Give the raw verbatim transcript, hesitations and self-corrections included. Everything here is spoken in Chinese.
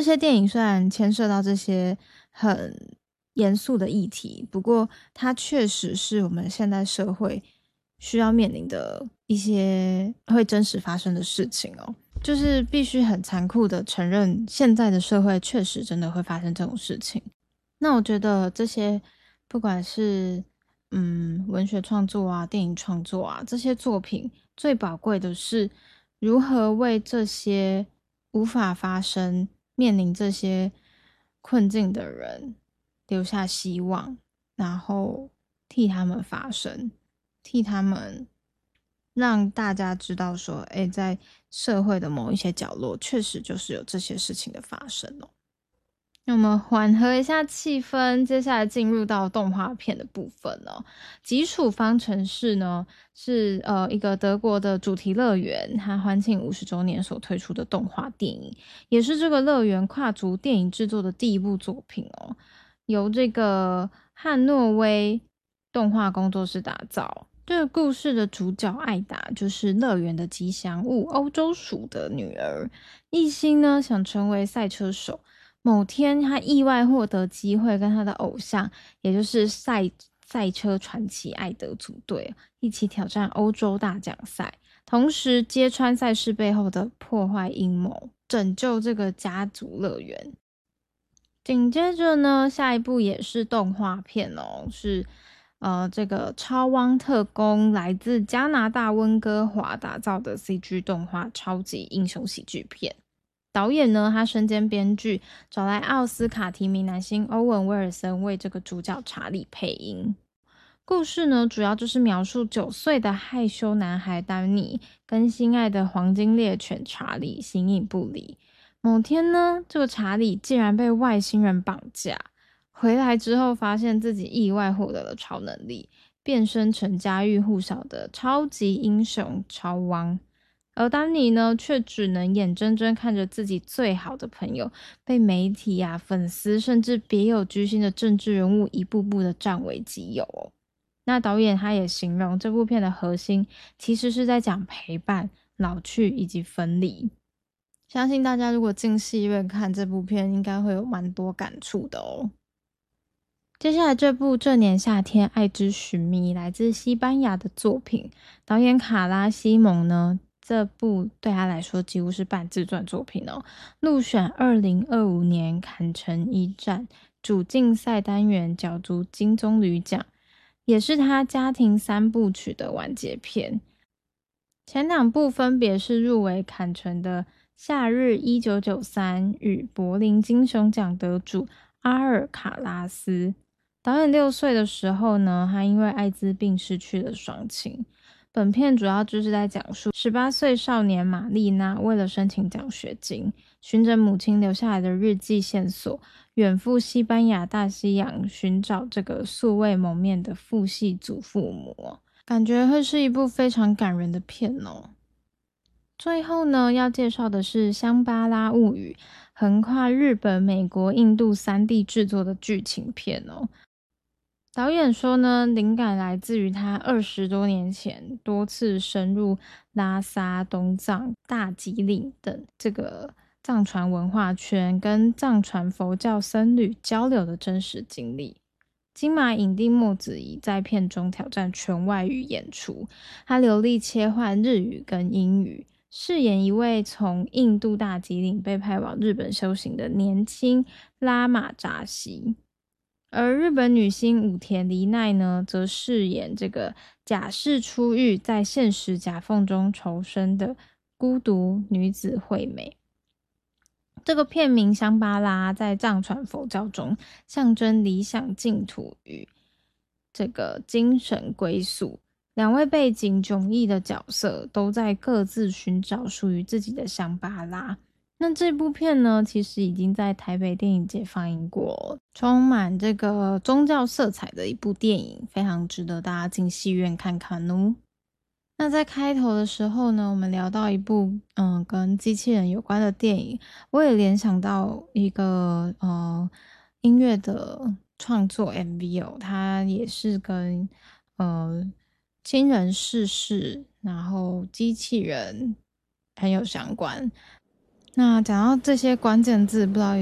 些电影虽然牵涉到这些很严肃的议题，不过它确实是我们现代社会需要面临的一些会真实发生的事情哦。就是必须很残酷的承认，现在的社会确实真的会发生这种事情。那我觉得这些不管是嗯文学创作啊、电影创作啊，这些作品最宝贵的是如何为这些无法发生、面临这些困境的人留下希望，然后替他们发声，替他们让大家知道说，诶，在社会的某一些角落，确实就是有这些事情的发生哦。那我们缓和一下气氛，接下来进入到动画片的部分哦。基础方程式呢是呃一个德国的主题乐园，它欢庆五十周年所推出的动画电影，也是这个乐园跨足电影制作的第一部作品哦。由这个汉诺威动画工作室打造。这个故事的主角艾达就是乐园的吉祥物欧洲鼠的女儿，一心呢想成为赛车手。某天，他意外获得机会，跟他的偶像，也就是赛赛车传奇艾德组队，一起挑战欧洲大奖赛，同时揭穿赛事背后的破坏阴谋，拯救这个家族乐园。紧接着呢，下一部也是动画片哦，是呃这个超汪特工来自加拿大温哥华打造的 C G 动画超级英雄喜剧片。导演呢，他身兼编剧，找来奥斯卡提名男星欧文·威尔森为这个主角查理配音。故事呢，主要就是描述九岁的害羞男孩丹尼跟心爱的黄金猎犬查理形影不离。某天呢，这个查理竟然被外星人绑架，回来之后发现自己意外获得了超能力，变身成家喻户晓的超级英雄超汪。而丹尼呢，却只能眼睁睁看着自己最好的朋友被媒体啊、粉丝甚至别有居心的政治人物一步步的占为己有哦。那导演他也形容这部片的核心其实是在讲陪伴、老去以及分离。相信大家如果进戏院看这部片，应该会有蛮多感触的哦。接下来这部这年夏天爱之寻觅来自西班牙的作品，导演卡拉西蒙呢，这部对他来说几乎是半自传作品哦，入选二零二五年坎城影展主竞赛单元角逐金棕榈奖，也是他家庭三部曲的完结篇。前两部分别是入围坎城的夏日一九九三与柏林金熊奖得主阿尔卡拉斯。导演六岁的时候呢，他因为艾滋病失去了双亲。本片主要就是在讲述十八岁少年玛丽娜为了申请奖学金，循着母亲留下来的日记线索，远赴西班牙大西洋寻找这个素未谋面的父系祖父母，感觉会是一部非常感人的片哦。最后呢，要介绍的是《香巴拉物语》，横跨日本、美国、印度三地制作的剧情片哦。导演说呢，灵感来自于他二十多年前多次深入拉萨、东藏、大吉岭等这个藏传文化圈，跟藏传佛教僧侣交流的真实经历。金马影帝莫子仪在片中挑战全外语演出，他流利切换日语跟英语，饰演一位从印度大吉岭被派往日本修行的年轻拉玛扎西。而日本女星武田梨奈呢，则饰演这个假释出狱，在现实夹缝中求生的孤独女子惠美。这个片名香巴拉在藏传佛教中象征理想净土与这个精神归宿。两位背景迥异的角色都在各自寻找属于自己的香巴拉。那这部片呢，其实已经在台北电影节放映过，充满这个宗教色彩的一部电影，非常值得大家进戏院看看哦。那在开头的时候呢，我们聊到一部嗯跟机器人有关的电影，我也联想到一个呃音乐的创作 M V 哦，它也是跟呃亲人逝世，然后机器人很有相关。那讲到这些关键字，不知道